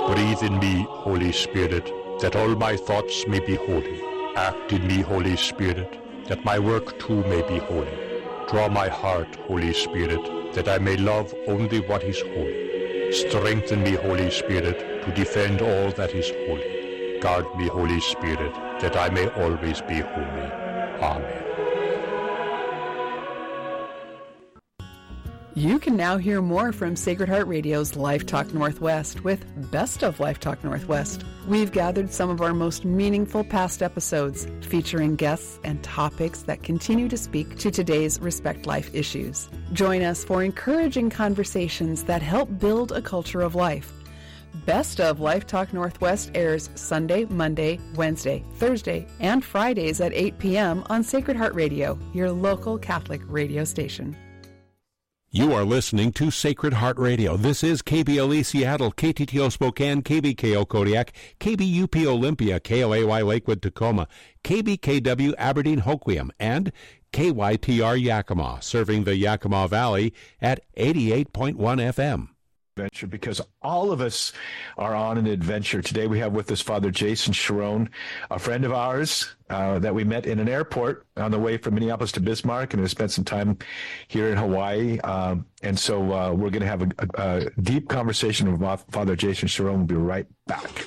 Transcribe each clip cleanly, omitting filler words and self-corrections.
Breathe in me, Holy Spirit, that all my thoughts may be holy. Act in me, Holy Spirit, that my work too may be holy. Draw my heart, Holy Spirit, that I may love only what is holy. Strengthen me, Holy Spirit, to defend all that is holy. Guard me, Holy Spirit, that I may always be holy. Amen. You can now hear more from Sacred Heart Radio's Life Talk Northwest with Best of Life Talk Northwest. We've gathered some of our most meaningful past episodes featuring guests and topics that continue to speak to today's Respect Life issues. Join us for encouraging conversations that help build a culture of life. Best of Life Talk Northwest airs Sunday, Monday, Wednesday, Thursday, and Fridays at 8 p.m. on Sacred Heart Radio, your local Catholic radio station. You are listening to Sacred Heart Radio. This is KBLE Seattle, KTTO Spokane, KBKO Kodiak, KBUP Olympia, KLAY Lakewood Tacoma, KBKW Aberdeen Hoquiam, and KYTR Yakima, serving the Yakima Valley at 88.1 FM. Adventure, because all of us are on an adventure. Today we have with us Father Jason Cherone, a friend of ours that we met in an airport on the way from Minneapolis to Bismarck, and has spent some time here in Hawaii. And so we're going to have a deep conversation with Father Jason Cherone. We'll be right back.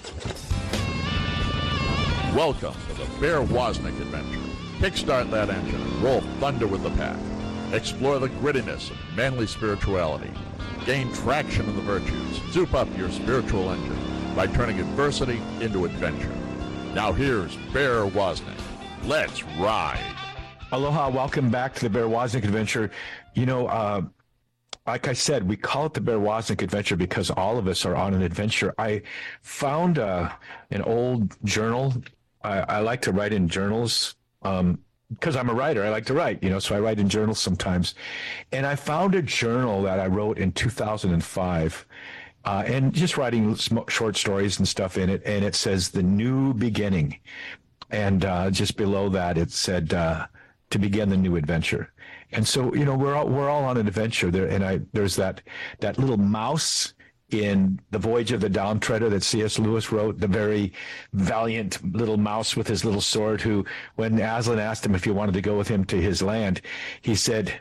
Welcome to the Bear Wozniak Adventure. Kickstart that engine and roll thunder with the pack. Explore the grittiness of manly spirituality. Gain traction in the virtues. Soup up your spiritual engine by turning adversity into adventure. Now here's Bear Wozniak. Let's ride. Aloha, welcome back to the Bear Wozniak Adventure. You know, like I said, we call it the Bear Wozniak Adventure because all of us are on an adventure. I found an old journal. I like to write in journals. Because I'm a writer, I like to write, so I write in journals sometimes. And I found a journal that I wrote in 2005, and just writing short stories and stuff in it. And it says The New Beginning. And just below that, it said, to begin the new adventure. And so, we're all on an adventure there. And there's that little mouse in The Voyage of the Downtreader that C.S. Lewis wrote, the very valiant little mouse with his little sword, who, when Aslan asked him if he wanted to go with him to his land, he said,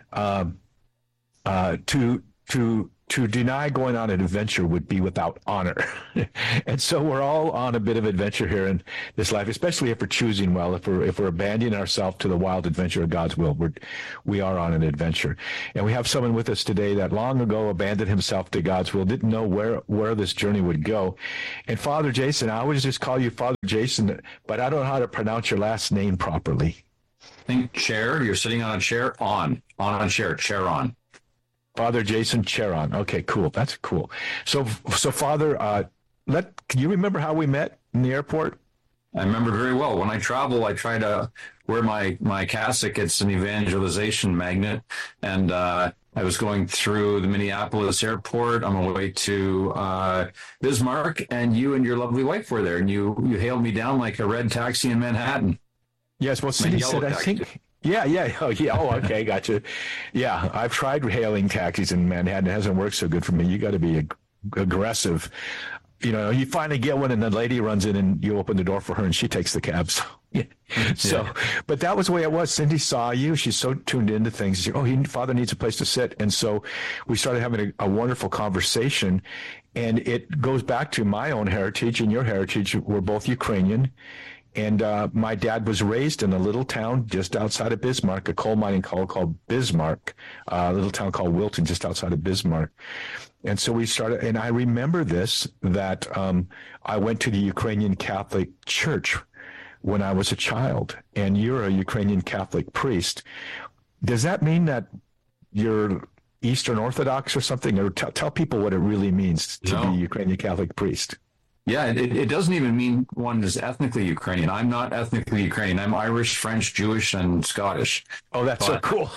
to deny going on an adventure would be without honor. And so we're all on a bit of adventure here in this life, especially if we're choosing well, if we're abandoning ourselves to the wild adventure of God's will. We are on an adventure. And we have someone with us today that long ago abandoned himself to God's will, didn't know where this journey would go. And Father Jason, I always just call you Father Jason, but I don't know how to pronounce your last name properly. Think chair. You're sitting on a chair. On a chair. Chair on. Father Jason Cherone. Okay, cool. That's cool. So Father, can you remember how we met in the airport? I remember very well. When I travel, I try to wear my cassock. It's an evangelization magnet. And I was going through the Minneapolis airport on my way to Bismarck, and you and your lovely wife were there, and you hailed me down like a red taxi in Manhattan. Yes, well, Cindy said, I think... Yeah. Oh, yeah. Oh, okay. Gotcha. Yeah. I've tried hailing taxis in Manhattan. It hasn't worked so good for me. You got to be aggressive. You finally get one and the lady runs in and you open the door for her and she takes the cab. So, but that was the way it was. Cindy saw you. She's so tuned into things. She said, Father needs a place to sit. And so we started having a wonderful conversation, and it goes back to my own heritage and your heritage. We're both Ukrainian. And my dad was raised in a little town just outside of Bismarck, a coal mining called Bismarck, a little town called Wilton, just outside of Bismarck. And so we started, and I remember that I went to the Ukrainian Catholic Church when I was a child, and you're a Ukrainian Catholic priest. Does that mean that you're Eastern Orthodox or something? Or tell people what it really means to be a Ukrainian Catholic priest. Yeah, it doesn't even mean one is ethnically Ukrainian. I'm not ethnically Ukrainian. I'm Irish, French, Jewish, and Scottish. Oh, that's so cool.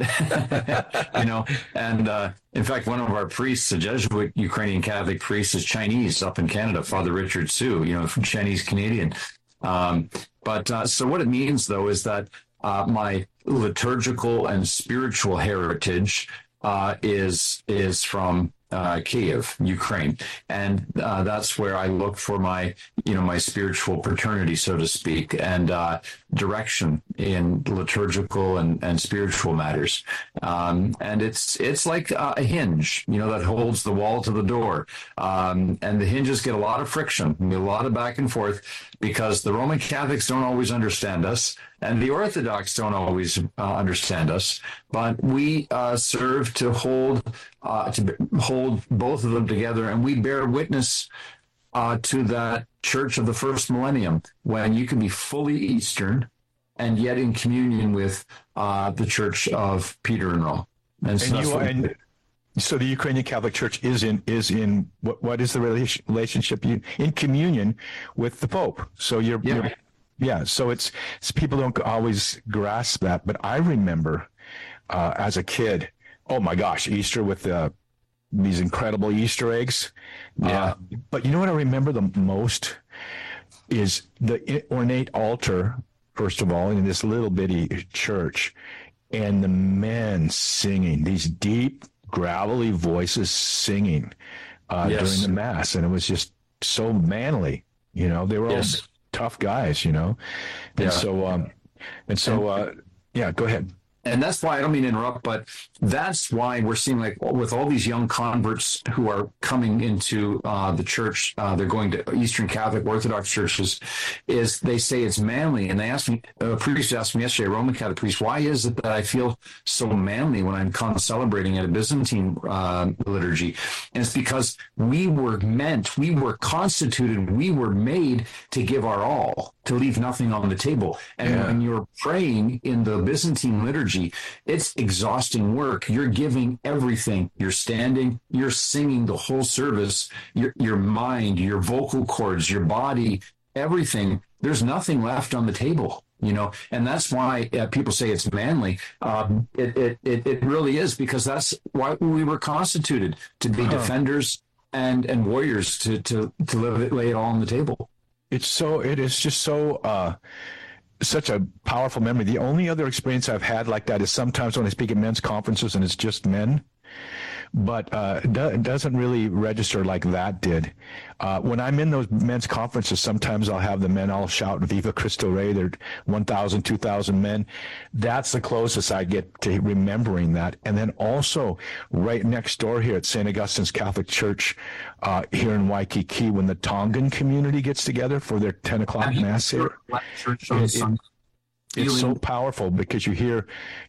And in fact, one of our priests, a Jesuit Ukrainian Catholic priest, is Chinese up in Canada, Father Richard Su, from Chinese Canadian. So what it means, though, is that my liturgical and spiritual heritage is from Kiev, Ukraine, and that's where I look for my spiritual paternity, so to speak, and direction in liturgical and spiritual matters. And it's like a hinge, that holds the wall to the door, and the hinges get a lot of friction, a lot of back and forth, because the Roman Catholics don't always understand us, and the Orthodox don't always understand us, but we serve to hold both of them together, and we bear witness to that church of the first millennium, when you can be fully Eastern and yet in communion with the Church of Peter and Rome. So the Ukrainian Catholic Church is in what is the relationship in communion with the Pope? So so it's people don't always grasp that, but I remember as a kid, oh my gosh, Easter with these incredible Easter eggs. Yeah. But you know what I remember the most is the ornate altar, first of all, in this little bitty church, and the men singing, these deep, gravelly voices singing during the Mass. And it was just so manly, they were all tough guys, And so, go ahead. And that's why, I don't mean to interrupt, but that's why we're seeing, like, with all these young converts who are coming into the church, they're going to Eastern Catholic Orthodox churches, is they say it's manly. And they asked me, a priest asked me yesterday, a Roman Catholic priest, why is it that I feel so manly when I'm celebrating at a Byzantine liturgy? And it's because we were constituted, we were made to give our all, to leave nothing on the table. And when you're praying in the Byzantine liturgy, it's exhausting work. You're giving everything. You're standing, you're singing the whole service, your mind, your vocal cords, your body, everything. There's nothing left on the table, and that's why people say it's manly. It really is, because that's why we were constituted, to be defenders and warriors, to lay it all on the table. It is just so such a powerful memory. The only other experience I've had like that is sometimes when I speak at men's conferences and it's just men, but it doesn't really register like that did. When I'm in those men's conferences, sometimes I'll have the men all shout Viva Cristo Rey. There are 1,000, 2,000 men. That's the closest I get to remembering that. And then also right next door here at St. Augustine's Catholic Church here in Waikiki, when the Tongan community gets together for their 10 o'clock Mass here. It's so powerful, because you hear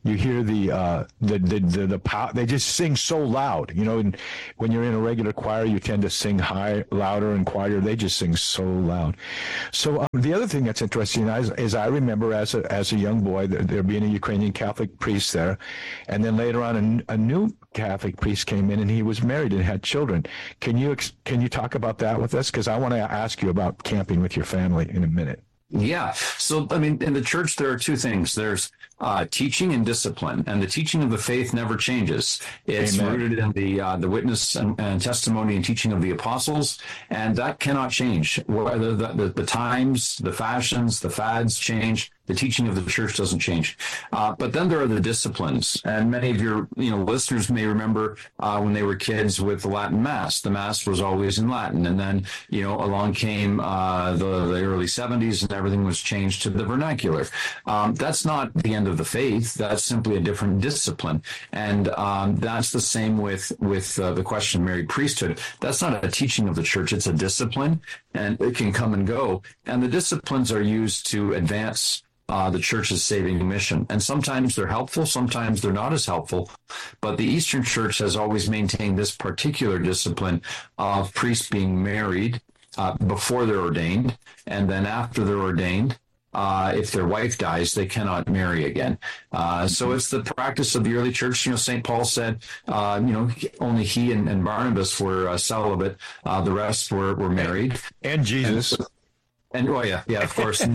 the power. They just sing so loud, and when you're in a regular choir, you tend to sing louder and quieter. They just sing so loud. So the other thing that's interesting is I remember as a young boy there being a Ukrainian Catholic priest there, and then later on a new Catholic priest came in, and he was married and had children. Can you talk about that with us? Because I want to ask you about camping with your family in a minute. Yeah. So, in the church, there are two things. There's teaching and discipline, and the teaching of the faith never changes. It's rooted in the witness and testimony and teaching of the apostles, and that cannot change. Whether the times, the fashions, the fads change, the teaching of the church doesn't change. But then there are the disciplines, and many of your listeners may remember when they were kids with the Latin Mass. The Mass was always in Latin, and then along came the early 70s, and everything was changed to the vernacular. That's not the end of the faith. That's simply a different discipline, and that's the same with the question of married priesthood. That's not a teaching of the church. It's a discipline, and it can come and go. And the disciplines are used to advance the church's saving mission. And sometimes they're helpful, sometimes they're not as helpful. But the Eastern Church has always maintained this particular discipline of priests being married before they're ordained, and then after they're ordained, if their wife dies, they cannot marry again. So it's the practice of the early church. St. Paul said, only he and Barnabas were celibate. The rest were married. And Jesus. And of course.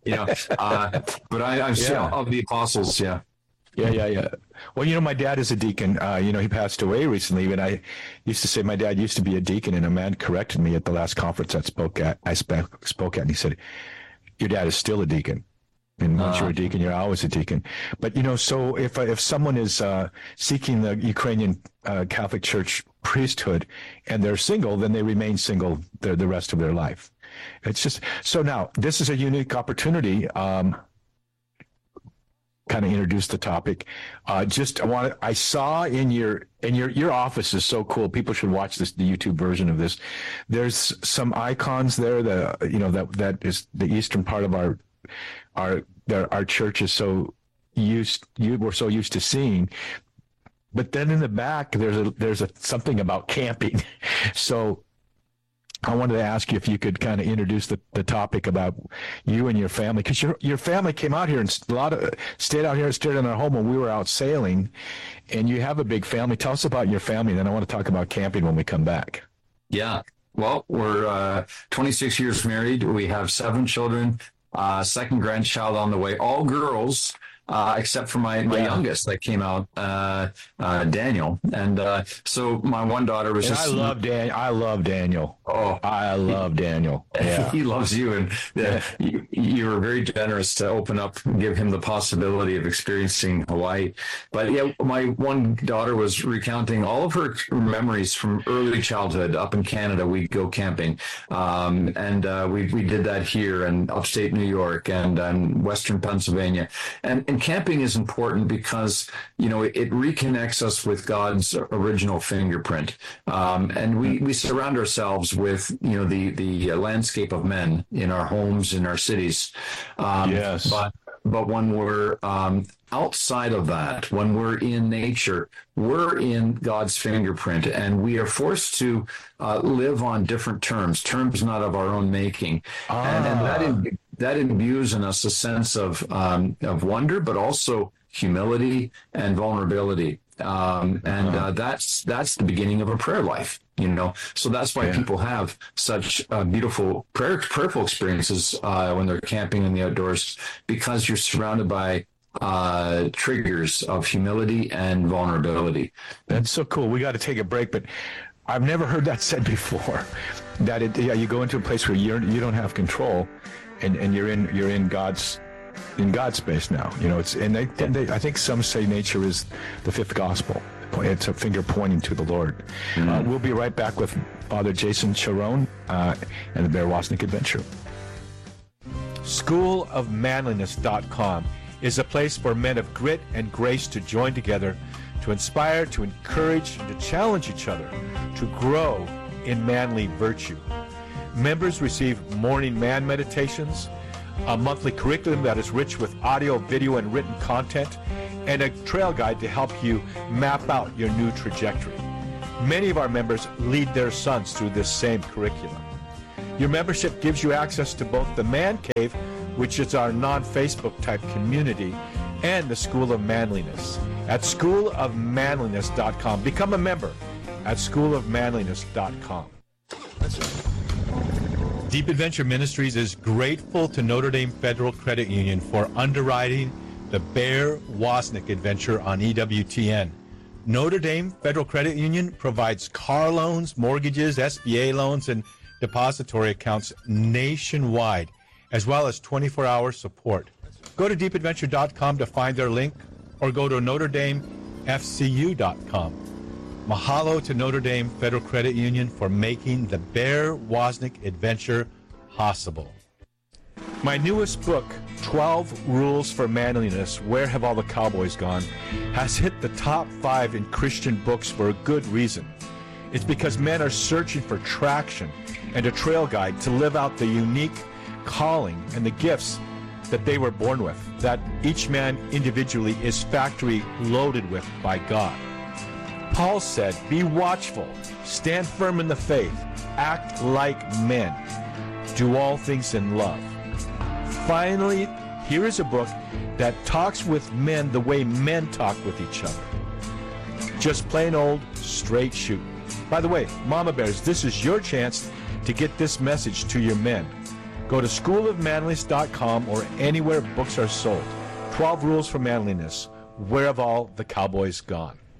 But I'm still of the apostles. Yeah. Well, my dad is a deacon. He passed away recently, and I used to say my dad used to be a deacon, and a man corrected me at the last conference I spoke at, and he said, "Your dad is still a deacon, and once you're a deacon, you're always a deacon." But so if someone is seeking the Ukrainian Catholic Church priesthood and they're single, then they remain single the rest of their life. It's just, so now this is a unique opportunity. Kind of introduce the topic. I saw in your office is so cool. People should watch the YouTube version of this. There's some icons there. That is the eastern part of our church is so we're so used to seeing. But then in the back, there's something about camping. So I wanted to ask you if you could kind of introduce the topic about you and your family, because your family came out here and stayed out here, stayed in our home when we were out sailing, and you have a big family. Tell us about your family, then I want to talk about camping when we come back. Yeah. Well, we're 26 years married. We have 7 children, second grandchild on the way, all girls. Except for my youngest that came out, Daniel. And so my one daughter was I love Daniel. Oh, I love Daniel. Yeah. He loves you. And you were very generous to open up and give him the possibility of experiencing Hawaii. But yeah, my one daughter was recounting all of her memories from early childhood up in Canada. We go camping. We did that here in upstate New York and Western Pennsylvania. And camping is important because, it reconnects us with God's original fingerprint. And we surround ourselves with, the landscape of men in our homes, in our cities. Yes. But when we're outside of that, when we're in nature, we're in God's fingerprint, and we are forced to live on different terms not of our own making. And that imbues in us a sense of wonder, but also humility and vulnerability. That's the beginning of a prayer life, So that's why people have such beautiful prayerful experiences when they're camping in the outdoors, because you're surrounded by triggers of humility and vulnerability. That's so cool. We got to take a break, but I've never heard that said before. That you go into a place where you don't have control, and you're in God's space now. I think some say nature is the fifth gospel. It's a finger pointing to the Lord. We'll be right back with Father Jason Charron and the Bear Wozniak Adventure. SchoolofManliness.com is a place for men of grit and grace to join together, to inspire, to encourage, and to challenge each other to grow in manly virtue. Members receive morning man meditations, a monthly curriculum that is rich with audio, video, and written content, and a trail guide to help you map out your new trajectory. Many of our members lead their sons through this same curriculum. Your membership gives you access to both the Man Cave, which is our non-Facebook type community, and the School of Manliness at schoolofmanliness.com. Become a member at schoolofmanliness.com. Deep Adventure Ministries is grateful to Notre Dame Federal Credit Union for underwriting the Bear Wozniak Adventure on EWTN. Notre Dame Federal Credit Union provides car loans, mortgages, SBA loans, and depository accounts nationwide, as well as 24-hour support. Go to deepadventure.com to find their link, or go to NotreDameFCU.com. Mahalo to Notre Dame Federal Credit Union for making the Bear Wozniak Adventure possible. My newest book, 12 Rules for Manliness, Where Have All the Cowboys Gone?, has hit the top 5 in Christian books for a good reason. It's because men are searching for traction and a trail guide to live out the unique calling and the gifts that they were born with, that each man individually is factory loaded with by God. Paul said, be watchful, stand firm in the faith, act like men, do all things in love. Finally, here is a book that talks with men the way men talk with each other. Just plain old straight shoot. By the way, Mama Bears, this is your chance to get this message to your men. Go to schoolofmanliness.com or anywhere books are sold. 12 Rules for Manliness. Where have all the cowboys gone?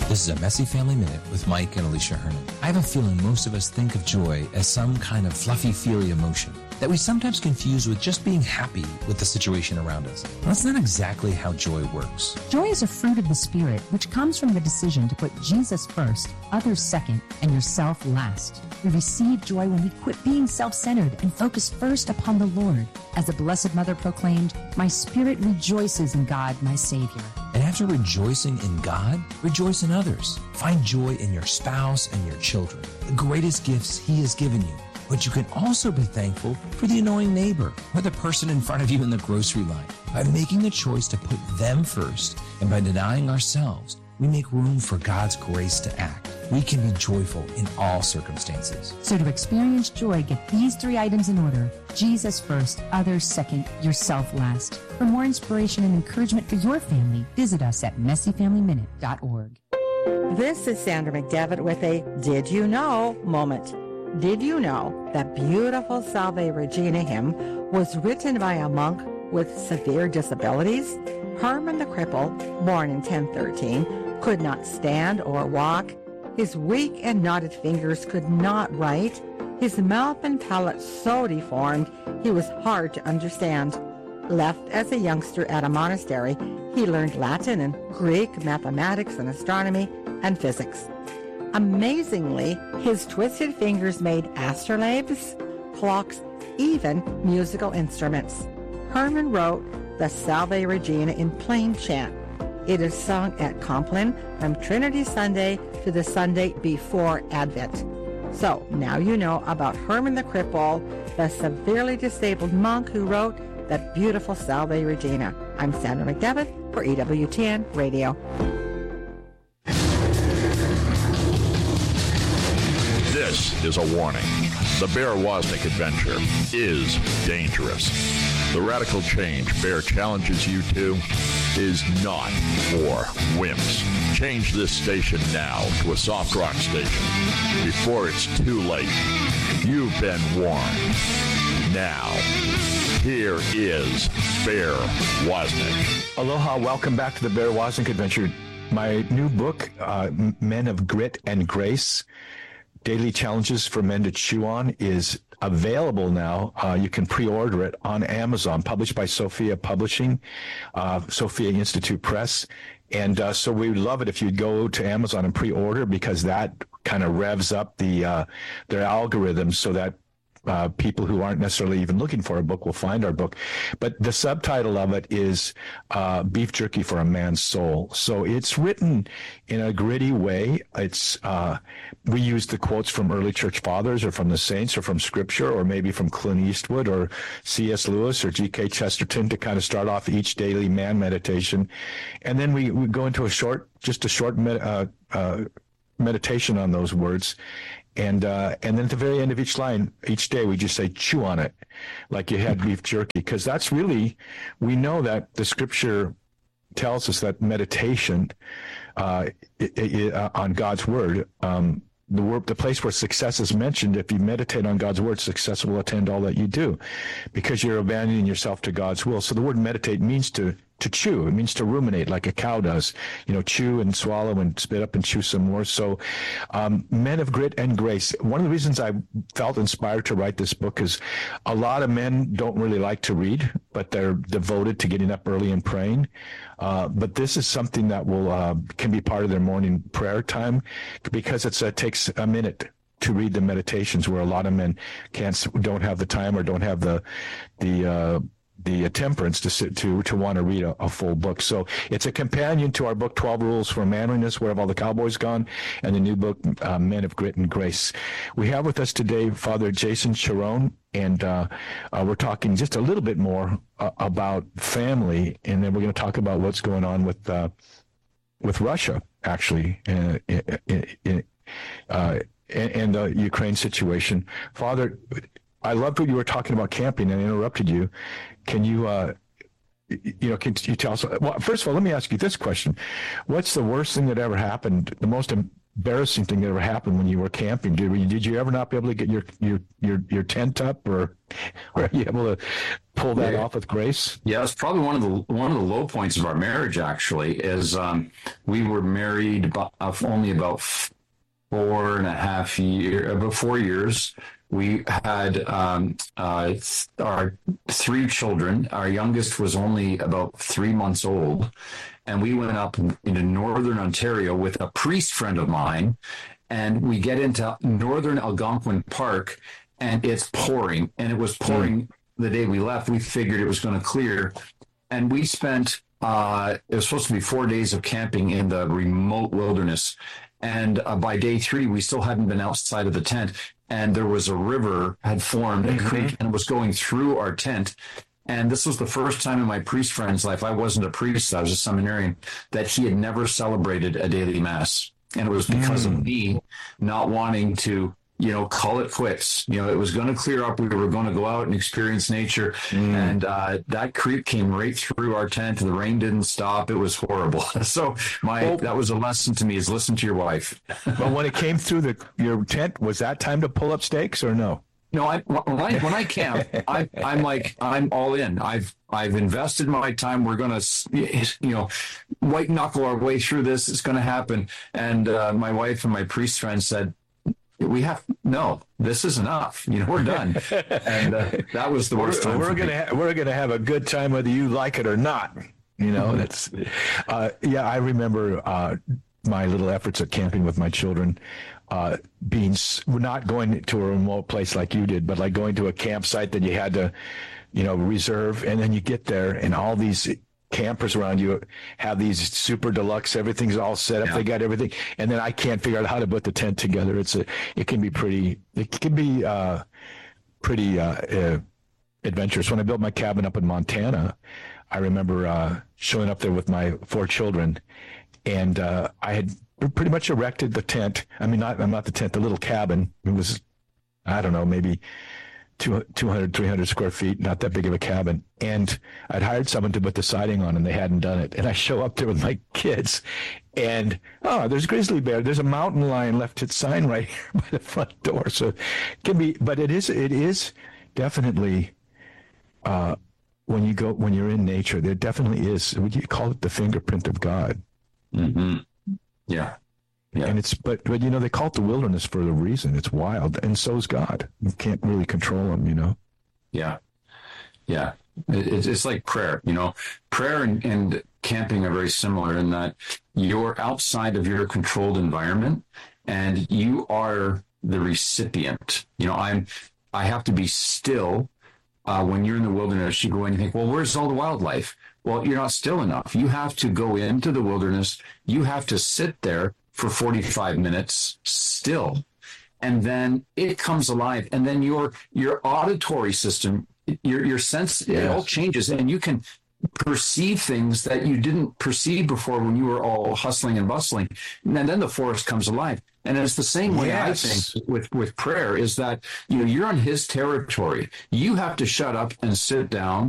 This is a Messy Family Minute with Mike and Alicia Herman. I have a feeling most of us think of joy as some kind of fluffy, fiery emotion that we sometimes confuse with just being happy with the situation around us. Well, that's not exactly how joy works. Joy is a fruit of the Spirit, which comes from the decision to put Jesus first, others second, and yourself last. We receive joy when we quit being self-centered and focus first upon the Lord. As the Blessed Mother proclaimed, "My spirit rejoices in God, my Savior." And after rejoicing in God, rejoice in others. Find joy in your spouse and your children, the greatest gifts He has given you. But you can also be thankful for the annoying neighbor or the person in front of you in the grocery line. By making the choice to put them first and by denying ourselves, we make room for God's grace to act. We can be joyful in all circumstances. So to experience joy, get these 3 items in order. Jesus first, others second, yourself last. For more inspiration and encouragement for your family, visit us at messyfamilyminute.org. This is Sandra McDevitt with a Did You Know moment. Did you know that beautiful Salve Regina hymn was written by a monk with severe disabilities? Herman the Cripple, born in 1013, could not stand or walk. His weak and knotted fingers could not write. His mouth and palate so deformed, he was hard to understand. Left as a youngster at a monastery, he learned Latin and Greek, mathematics and astronomy, and physics. Amazingly, his twisted fingers made astrolabes, clocks, even musical instruments. Herman wrote the Salve Regina in plain chant. It is sung at Compline from Trinity Sunday to the Sunday before Advent. So now you know about Herman the Cripple, the severely disabled monk who wrote that beautiful Salve Regina. I'm Sandra McDevitt for EWTN Radio. This is a warning. The Bear Wozniak adventure is dangerous. The radical change Bear challenges you to is not for wimps. Change this station now to a soft rock station before it's too late. You've been warned. Now, here is Bear Wozniak. Aloha, welcome back to the Bear Wozniak adventure. My new book, Men of Grit and Grace, Daily Challenges for Men to Chew On, is available now. You can pre-order it on Amazon, published by Sophia Publishing, Sophia Institute Press. And so we would love it if you'd go to Amazon and pre-order, because that kind of revs up their algorithms so that people who aren't necessarily even looking for a book will find our book. But the subtitle of it is Beef Jerky for a Man's Soul. So it's written in a gritty way. It's we use the quotes from early church fathers or from the saints or from scripture or maybe from Clint Eastwood or C.S. Lewis or G.K. Chesterton to kind of start off each daily man meditation. And then we go into a short meditation on those words. And then at the very end of each line, each day, we just say, chew on it, like you had beef jerky. Because that's really, we know that the scripture tells us that meditation on God's word, the place where success is mentioned, if you meditate on God's word, success will attend all that you do, because you're abandoning yourself to God's will. So the word meditate means to chew. It means to ruminate like a cow does, chew and swallow and spit up and chew some more. So Men of Grit and Grace. One of the reasons I felt inspired to write this book is a lot of men don't really like to read, but they're devoted to getting up early and praying. But this is something that can be part of their morning prayer time, because it takes a minute to read the meditations, where a lot of men don't have the time or don't have the temperance to want to read a full book. So it's a companion to our book, 12 Rules for Manliness, Where Have All the Cowboys Gone, and the new book, Men of Grit and Grace. We have with us today Father Jason Cherone, and we're talking just a little bit more about family, and then we're going to talk about what's going on with Russia, actually, and the Ukraine situation. Father, I loved what you were talking about camping, and I interrupted you. Can you, can you tell us? Well, first of all, let me ask you this question: what's the worst thing that ever happened? The embarrassing thing that ever happened when you were camping? Did you ever not be able to get your tent up, or were you able to pull that off with grace? Yeah, it's probably one of the low points of our marriage. Actually, is we were married only about 4 years. We had our 3 children. Our youngest was only about 3 months old. And we went up into northern Ontario with a priest friend of mine. And we get into northern Algonquin Park, and it's pouring. And it was pouring the day we left. We figured it was going to clear. And we spent, it was supposed to be 4 days of camping in the remote wilderness. And by day 3, we still hadn't been outside of the tent. And there was a river had formed, a creek, and it was going through our tent. And this was the first time in my priest friend's life, I wasn't a priest, I was a seminarian, that he had never celebrated a daily mass. And it was because of me not wanting to, call it quits. It was going to clear up. We were going to go out and experience nature. And that creek came right through our tent. The rain didn't stop. It was horrible. So that was a lesson to me, is listen to your wife. But when it came through your tent, was that time to pull up stakes or no? No, when I camp, I'm all in. I've invested my time. We're going to, white knuckle our way through this. It's going to happen. And my wife and my priest friend said, this is enough. We're done. And that was the worst time. We're going to have a good time whether you like it or not. That's, I remember my little efforts at camping with my children, we're not going to a remote place like you did, but like going to a campsite that you had to, reserve. And then you get there and all these campers around you have these super deluxe, everything's all set up. Yeah. They got everything. And then I can't figure out how to put the tent together. It can be pretty adventurous. When I built my cabin up in Montana, I remember showing up there with my 4 children, and I had pretty much erected the tent. I mean, not the tent, the little cabin. It was, I don't know, maybe 200, 300 square feet, not that big of a cabin. And I'd hired someone to put the siding on, and they hadn't done it. And I show up there with my kids, and, there's grizzly bear. There's a mountain lion left its sign right here by the front door. So it can be, but it is definitely, when you're in nature, there definitely is, would you call it the fingerprint of God? Mm-hmm. Yeah. And but they call it the wilderness for a reason. It's wild, and so's God. You can't really control them, Yeah. It's like prayer. Prayer and camping are very similar in that you're outside of your controlled environment, and you are the recipient. I have to be still. When you're in the wilderness, you go in and think, well, where's all the wildlife? Well, you're not still enough. You have to go into the wilderness. You have to sit there for 45 minutes still. And then it comes alive. And then your auditory system, your sense, it all changes. And you can perceive things that you didn't perceive before when you were all hustling and bustling. And then the forest comes alive. And it's the same way, I think, with prayer, is that you're on his territory. You have to shut up and sit down